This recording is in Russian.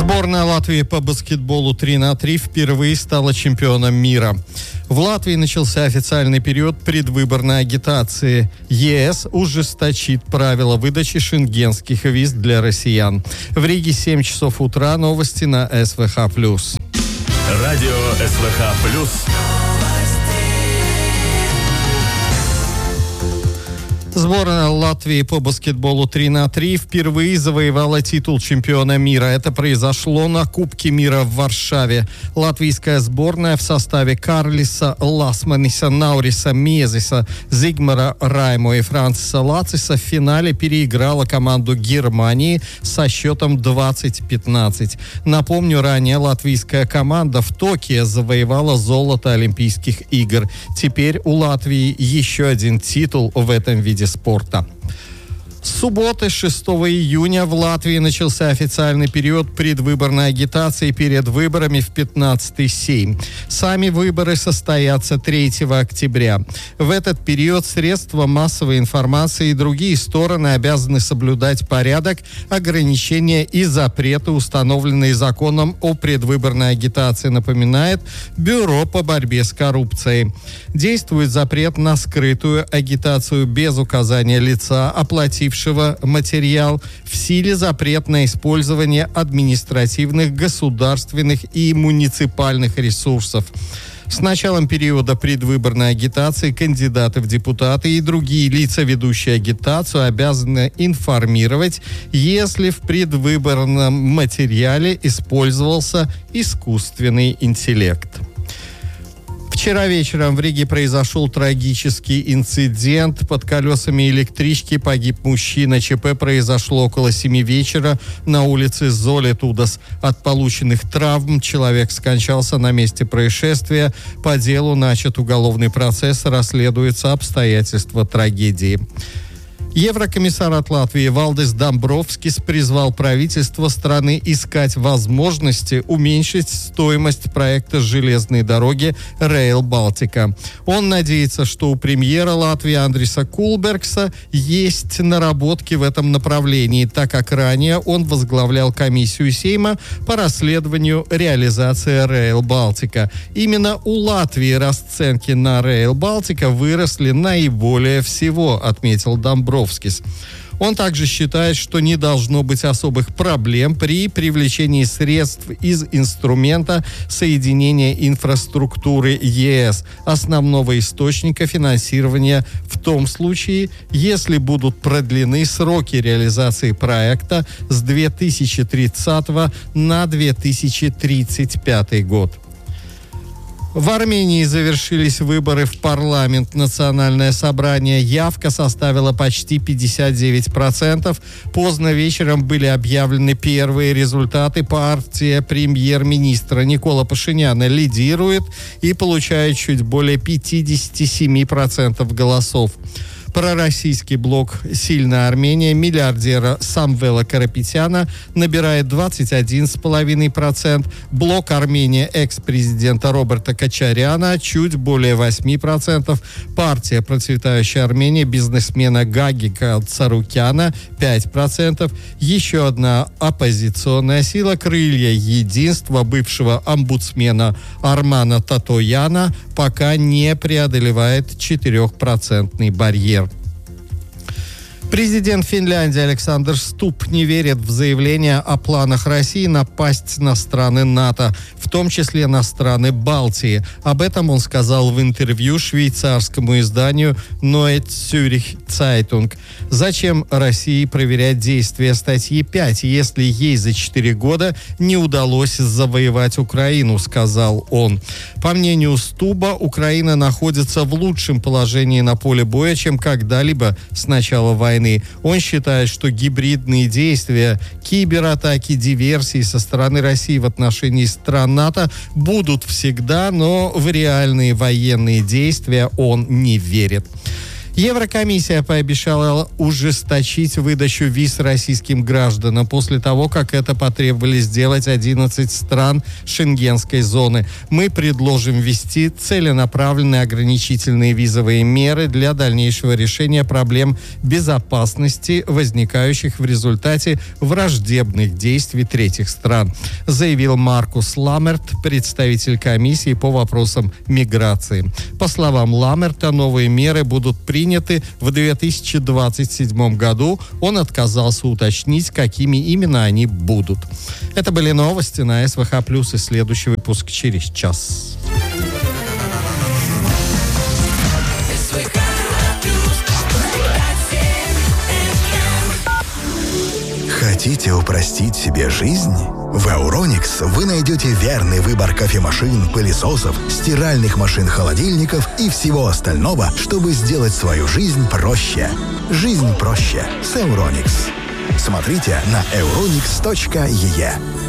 Сборная Латвии по баскетболу 3х3 впервые стала чемпионом мира. В Латвии начался официальный период предвыборной агитации. ЕС ужесточит правила выдачи шенгенских виз для россиян. В Риге 7 часов утра. Новости на СВХ+. Радио СВХ+. Сборная Латвии по баскетболу 3х3 впервые завоевала титул чемпиона мира. Это произошло на Кубке мира в Варшаве. Латвийская сборная в составе Карлиса Ласманиса, Науриса Мезиса, Зигмара Раймо и Франциса Лациса в финале переиграла команду Германии со счетом 20-15. Напомню, ранее латвийская команда в Токио завоевала золото Олимпийских игр. Теперь у Латвии еще один титул в этом виде спорта. С субботы, 6 июня, в Латвии начался официальный период предвыборной агитации перед выборами в 15-й Сейм. Сами выборы состоятся 3 октября. В этот период средства массовой информации и другие стороны обязаны соблюдать порядок, ограничения и запреты, установленные законом о предвыборной агитации, напоминает Бюро по борьбе с коррупцией. Действует запрет на скрытую агитацию без указания лица, оплатившего материал. В силе запрет на использование административных, государственных и муниципальных ресурсов. С началом периода предвыборной агитации кандидаты в депутаты и другие лица, ведущие агитацию, обязаны информировать, если в предвыборном материале использовался искусственный интеллект. Вчера вечером в Риге произошел трагический инцидент. Под колесами электрички погиб мужчина. ЧП произошло около 7 вечера на улице Золетудас. От полученных травм человек скончался на месте происшествия. По делу начат уголовный процесс. Расследуются обстоятельства трагедии. Еврокомиссар от Латвии Валдис Домбровскис призвал правительство страны искать возможности уменьшить стоимость проекта железной дороги Rail Baltica. Он надеется, что у премьера Латвии Андриса Кулбергса есть наработки в этом направлении, так как ранее он возглавлял комиссию Сейма по расследованию реализации Rail Baltica. Именно у Латвии расценки на Rail Baltica выросли наиболее всего, отметил Домбровскис. Он также считает, что не должно быть особых проблем при привлечении средств из инструмента соединения инфраструктуры ЕС, основного источника финансирования, в том случае, если будут продлены сроки реализации проекта с 2030 на 2035 год. В Армении завершились выборы в парламент. Национальное собрание. Явка составила почти 59%. Поздно вечером были объявлены первые результаты. Партия премьер-министра Никола Пашиняна лидирует и получает чуть более 57% голосов. Пророссийский блок «Сильная Армения» миллиардера Самвела Карапетяна набирает 21,5%. Блок «Армения» экс-президента Роберта Качаряна чуть более 8%. Партия «Процветающая Армения» бизнесмена Гагика Царукяна 5%. Еще одна оппозиционная сила «Крылья единства» бывшего омбудсмена Армана Татояна пока не преодолевает 4% барьер. Президент Финляндии Александр Стуб не верит в заявления о планах России напасть на страны НАТО, в том числе на страны Балтии. Об этом он сказал в интервью швейцарскому изданию Neue Zürich Zeitung. Зачем России проверять действия статьи 5, если ей за 4 года не удалось завоевать Украину, сказал он. По мнению Стуба, Украина находится в лучшем положении на поле боя, чем когда-либо с начала войны. Он считает, что гибридные действия, кибератаки, диверсии со стороны России в отношении стран НАТО будут всегда, но в реальные военные действия он не верит. Еврокомиссия пообещала ужесточить выдачу виз российским гражданам после того, как это потребовали сделать 11 стран Шенгенской зоны. Мы предложим ввести целенаправленные ограничительные визовые меры для дальнейшего решения проблем безопасности, возникающих в результате враждебных действий третьих стран, заявил Маркус Ламерт, представитель комиссии по вопросам миграции. По словам Ламерта, новые меры будут приняты в 2027 году. Он отказался уточнить, какими именно они будут. Это были новости на СВХ+, и следующий выпуск через час. Хотите упростить себе жизнь? В Euronix вы найдете верный выбор кофемашин, пылесосов, стиральных машин-холодильников и всего остального, чтобы сделать свою жизнь проще. Жизнь проще с Euronix. Смотрите на euronix.ee.